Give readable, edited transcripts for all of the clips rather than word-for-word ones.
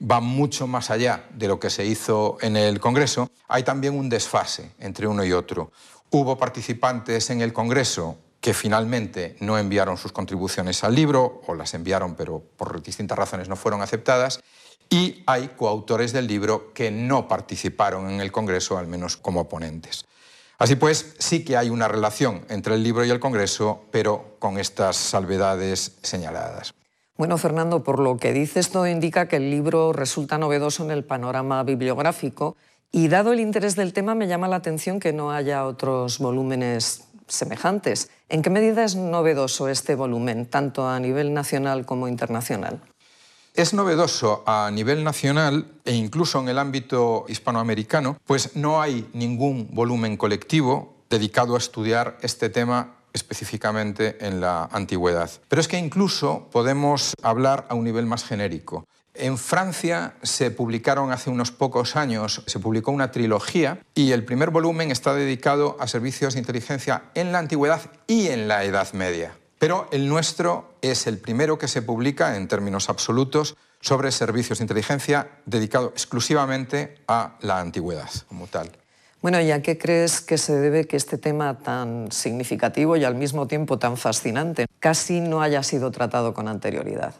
va mucho más allá de lo que se hizo en el Congreso, hay también un desfase entre uno y otro. Hubo participantes en el Congreso que finalmente no enviaron sus contribuciones al libro, o las enviaron pero por distintas razones no fueron aceptadas, y hay coautores del libro que no participaron en el Congreso, al menos como ponentes. Así pues, sí que hay una relación entre el libro y el Congreso, pero con estas salvedades señaladas. Bueno, Fernando, por lo que dices, todo indica que el libro resulta novedoso en el panorama bibliográfico y, dado el interés del tema, me llama la atención que no haya otros volúmenes semejantes. ¿En qué medida es novedoso este volumen, tanto a nivel nacional como internacional? Es novedoso a nivel nacional e incluso en el ámbito hispanoamericano, pues no hay ningún volumen colectivo dedicado a estudiar este tema específicamente en la antigüedad. Pero es que incluso podemos hablar a un nivel más genérico. En Francia se publicaron hace unos pocos años, se publicó una trilogía y el primer volumen está dedicado a servicios de inteligencia en la antigüedad y en la Edad Media. Pero el nuestro es el primero que se publica en términos absolutos sobre servicios de inteligencia dedicado exclusivamente a la antigüedad como tal. Bueno, ¿y a qué crees que se debe que este tema tan significativo y al mismo tiempo tan fascinante casi no haya sido tratado con anterioridad?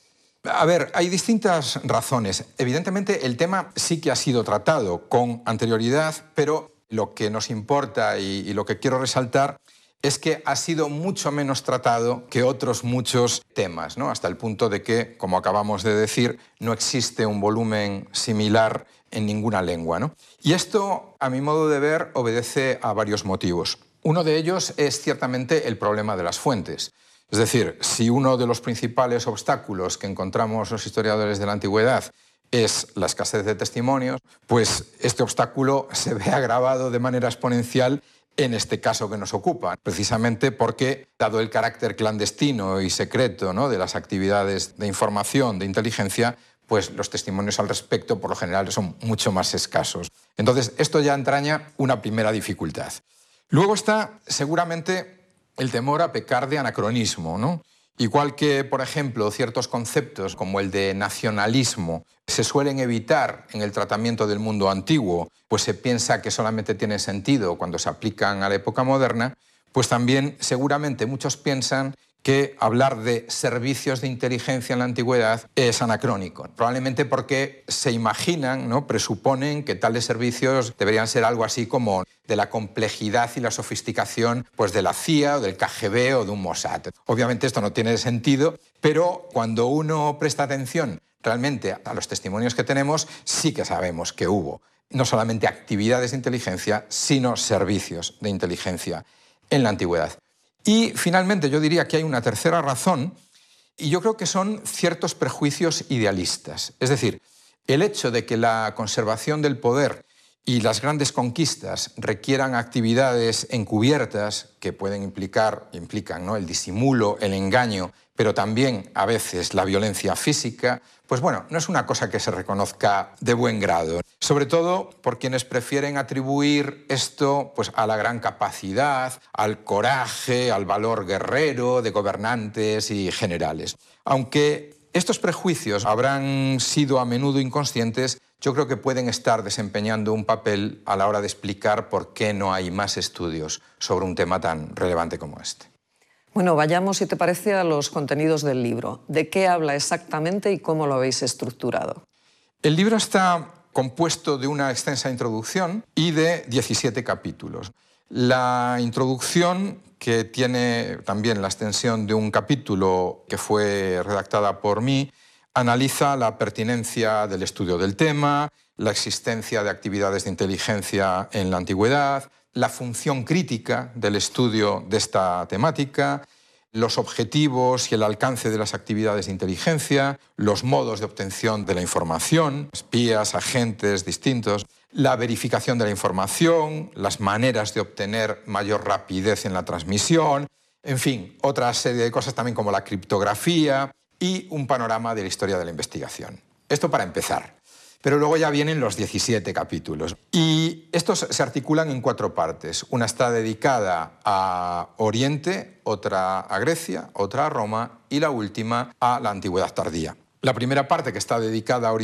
A ver, hay distintas razones. Evidentemente, el tema sí que ha sido tratado con anterioridad, pero lo que nos importa y lo que quiero resaltar es que ha sido mucho menos tratado que otros muchos temas, ¿no? Hasta el punto de que, como acabamos de decir, no existe un volumen similar en ninguna lengua, ¿no? Y esto, a mi modo de ver, obedece a varios motivos. Uno de ellos es ciertamente el problema de las fuentes. Es decir, si uno de los principales obstáculos que encontramos los historiadores de la antigüedad es la escasez de testimonios, pues este obstáculo se ve agravado de manera exponencial en este caso que nos ocupa, precisamente porque, dado el carácter clandestino y secreto, ¿no?, de las actividades de información, de inteligencia, pues los testimonios al respecto, por lo general, son mucho más escasos. Entonces, esto ya entraña una primera dificultad. Luego está, seguramente, el temor a pecar de anacronismo, ¿no? Igual que, por ejemplo, ciertos conceptos como el de nacionalismo se suelen evitar en el tratamiento del mundo antiguo, pues se piensa que solamente tiene sentido cuando se aplican a la época moderna, pues también seguramente muchos piensan que hablar de servicios de inteligencia en la antigüedad es anacrónico. Probablemente porque se imaginan, ¿no?, presuponen que tales servicios deberían ser algo así como de la complejidad y la sofisticación pues de la CIA o del KGB o de un Mossad. Obviamente esto no tiene sentido, pero cuando uno presta atención realmente a los testimonios que tenemos, sí que sabemos que hubo no solamente actividades de inteligencia, sino servicios de inteligencia en la antigüedad. Y finalmente yo diría que hay una tercera razón, y yo creo que son ciertos prejuicios idealistas. Es decir, el hecho de que la conservación del poder y las grandes conquistas requieran actividades encubiertas que pueden implican, ¿no?, el disimulo, el engaño, pero también a veces la violencia física, pues bueno, no es una cosa que se reconozca de buen grado. Sobre todo por quienes prefieren atribuir esto pues, a la gran capacidad, al coraje, al valor guerrero de gobernantes y generales. Aunque estos prejuicios habrán sido a menudo inconscientes, yo creo que pueden estar desempeñando un papel a la hora de explicar por qué no hay más estudios sobre un tema tan relevante como este. Bueno, vayamos, si te parece, a los contenidos del libro. ¿De qué habla exactamente y cómo lo habéis estructurado? El libro está compuesto de una extensa introducción y de 17 capítulos. La introducción, que tiene también la extensión de un capítulo que fue redactada por mí, analiza la pertinencia del estudio del tema, la existencia de actividades de inteligencia en la antigüedad, la función crítica del estudio de esta temática, los objetivos y el alcance de las actividades de inteligencia, los modos de obtención de la información, espías, agentes distintos, la verificación de la información, las maneras de obtener mayor rapidez en la transmisión, en fin, otra serie de cosas también como la criptografía y un panorama de la historia de la investigación. Esto para empezar. Pero luego ya vienen los 17 capítulos. Y estos se articulan en 4 partes. Una está dedicada a Oriente, otra a Grecia, otra a Roma y la última a la Antigüedad tardía. La primera parte, que está dedicada a Oriente,